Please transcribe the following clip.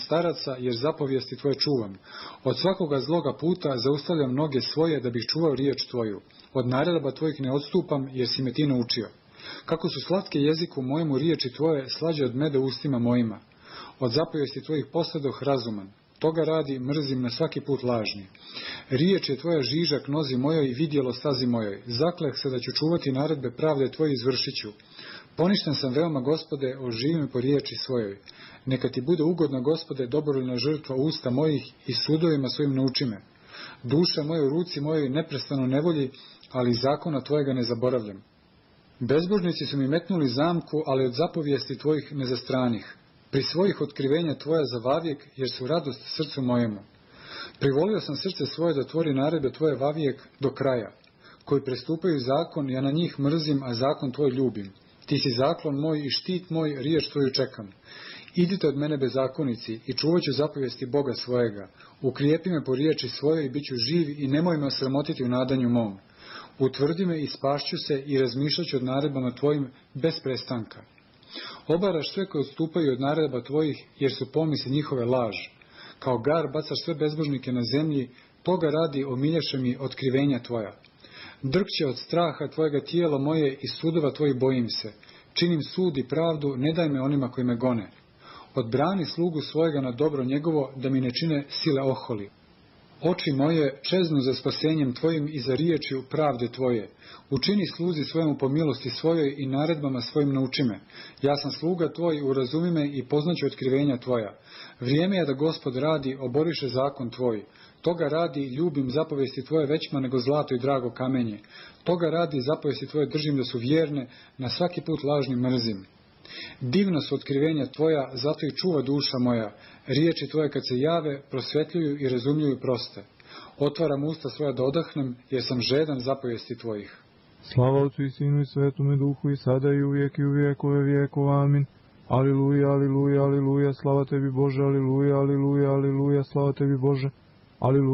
staraca, jer zapovijesti tvoje čuvam. Od svakoga zloga puta zaustavljam noge svoje da bih čuvao riječ tvoju. Od naredaba tvojih ne odstupam, jer si me ti naučio. Kako su slatke jeziku mojemu riječi tvoje, slađe od meda ustima mojima. Od zapovijesti tvojih posledoh razuman. Toga radi mrzim na svaki put lažni. Riječ je tvoja žižak nozi mojoj i vidjelo stazi mojoj. Zakleh se da ću čuvati naredbe pravde tvoje, izvršit ću. Poništen sam veoma, Gospode, oživi me po riječi svojoj. Neka ti bude ugodna, Gospode, dobrovoljna žrtva usta mojih i sudovima svojim nauči me. Duša moja u ruci mojoj neprestano nevolji, ali zakona tvojega ne zaboravljam. Bezbožnici su mi metnuli zamku, ali od zapovijesti tvojih ne zastranih. Pri svojih otkrivenja tvoja za vavijek, jer su radost srcu mojemu. Privolio sam srce svoje da tvori naredbe tvoje vavijek do kraja. Koji prestupaju zakon, ja na njih mrzim, a zakon tvoj ljubim. Ti si zaklon moj i štit moj, riječ tvoju čekam. Idite od mene bezakonici i čuvat ću zapovijesti Boga svojega. Ukrijepi me po riječi svojoj i bit ću živ i nemoj me osramotiti u nadanju mom. Utvrdi me i spašću se i razmišljat ću od naredbama tvojim bez prestanka. Obaraš sve koji odstupaju od naredba tvojih, jer su pomisli njihove laž. Kao gar bacaš sve bezbožnike na zemlji, toga radi omiljaše mi otkrivenja tvoja. Drkće od straha tvojega tijelo moje i sudova tvojih bojim se. Činim sud i pravdu, ne daj me onima koji me gone. Odbrani slugu svojega na dobro njegovo, da mi ne čine sile oholi. Oči moje čeznu za spasenjem tvojim i za riječju pravde tvoje. Učini sluzi svojemu po milosti svojoj i naredbama svojim nauči me. Ja sam sluga tvoj, urazumi me i poznaću otkrivenja tvoja. Vrijeme je da Gospod radi, oboriše zakon tvoj. Toga radi, ljubim zapovijesti tvoje većma nego zlato i drago kamenje. Toga radi, zapovijesti tvoje držim da su vjerne, na svaki put lažni mrzim. Divna su otkrivenja tvoja, zato i čuva duša moja. Riječi tvoje kad se jave, prosvetljuju i razumljuju proste. Otvaram usta svoja da odahnem, jer sam žedan zapovijesti tvojih. Slava Otcu i Sinu i Svetome Duhu, i sada i uvijek i u vijekove vijekova. Amin. Aliluja, aliluja, aliluja, slava tebi Bože, aliluja, aliluja, aliluja, slava tebi Bože, aliluja.